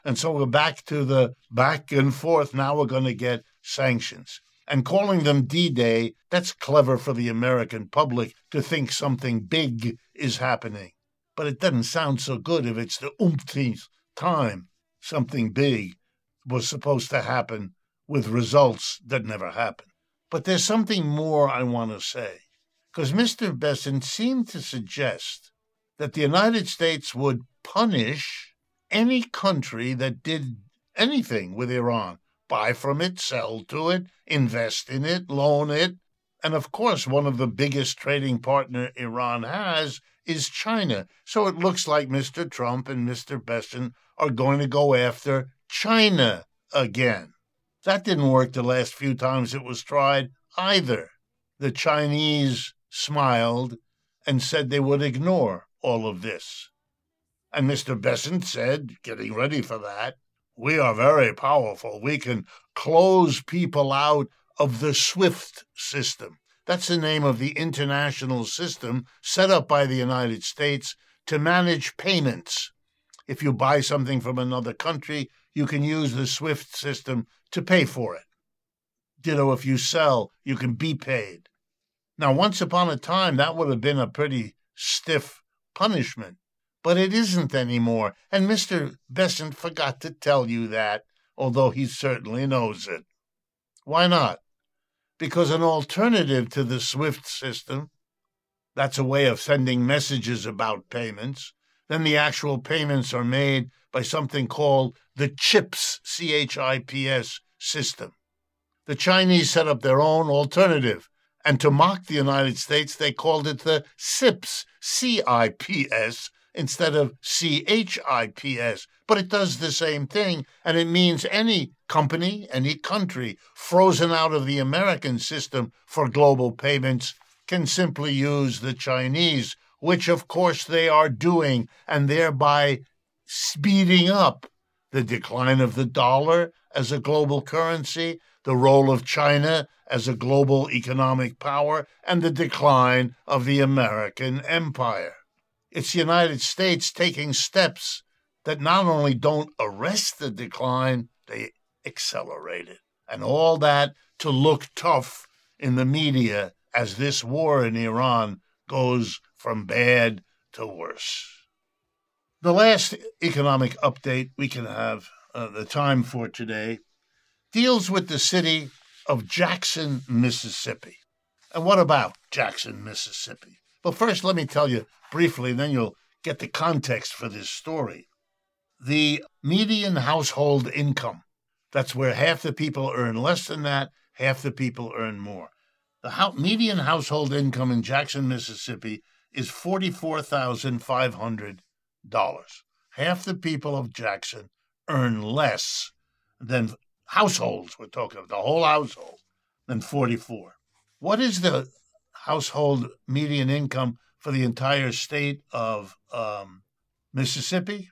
And so we're back to the back and forth. Now we're going to get sanctions. And calling them D-Day, that's clever for the American public to think something big is happening. But it doesn't sound so good if it's the umpteenth time something big was supposed to happen with results that never happened. But there's something more I want to say, because Mr. Bessent seemed to suggest that the United States would punish any country that did anything with Iran. Buy from it, sell to it, invest in it, loan it. And of course, one of the biggest trading partner Iran has is China. So it looks like Mr. Trump and Mr. Bessent are going to go after China again. That didn't work the last few times it was tried either. The Chinese smiled and said they would ignore all of this. And Mr. Bessent said, getting ready for that, we are very powerful. We can close people out of the SWIFT system. That's the name of the international system set up by the United States to manage payments. If you buy something from another country, you can use the SWIFT system to pay for it. Ditto, if you sell, you can be paid. Now, once upon a time, that would have been a pretty stiff punishment. But it isn't anymore, and Mr. Bessent forgot to tell you that, although he certainly knows it. Why not? Because an alternative to the SWIFT system, that's a way of sending messages about payments, then the actual payments are made by something called the CHIPS, C-H-I-P-S system. The Chinese set up their own alternative, and to mock the United States, they called it the CIPS, C-I-P-S, instead of CHIPS, but it does the same thing, and it means any company, any country frozen out of the American system for global payments can simply use the Chinese, which of course they are doing, and thereby speeding up the decline of the dollar as a global currency, the role of China as a global economic power, and the decline of the American empire. It's the United States taking steps that not only don't arrest the decline, they accelerate it. And all that to look tough in the media as this war in Iran goes from bad to worse. The last economic update we can have the time for today deals with the city of Jackson, Mississippi. And what about Jackson, Mississippi? Well, first, let me tell you briefly, then you'll get the context for this story. The median household income, that's where half the people earn less than that, half the people earn more. The median household income in Jackson, Mississippi is $44,500. Half the people of Jackson earn less than households, we're talking of the whole household, than 44. What is the household median income for the entire state of Mississippi?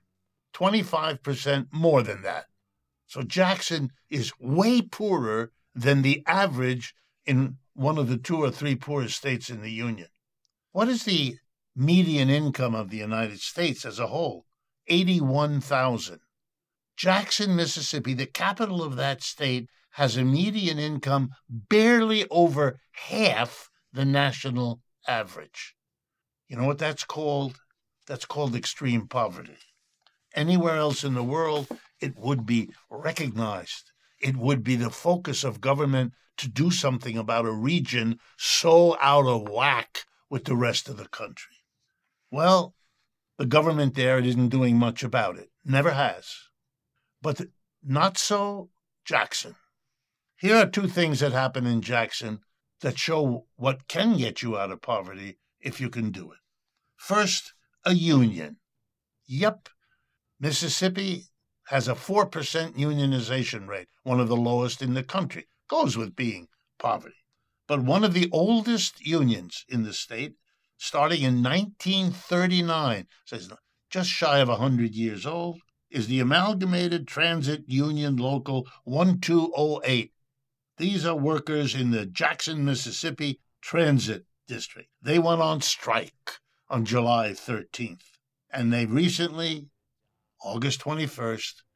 25% more than that. So Jackson is way poorer than the average in one of the 2 or 3 poorest states in the Union. What is the median income of the United States as a whole? $81,000. Jackson, Mississippi, the capital of that state, has a median income barely over half the national average. You know what that's called? That's called extreme poverty. Anywhere else in the world, it would be recognized. It would be the focus of government to do something about a region so out of whack with the rest of the country. Well, the government there isn't doing much about it. Never has. But not so Jackson. Here are 2 things that happen in Jackson that show what can get you out of poverty if you can do it. First, a union. Yep, Mississippi has a 4% unionization rate, one of the lowest in the country. Goes with being poverty. But one of the oldest unions in the state, starting in 1939, says just shy of 100 years old, is the Amalgamated Transit Union Local 1208. These are workers in the Jackson, Mississippi Transit District. They went on strike on July 13th, and they recently, August 21st,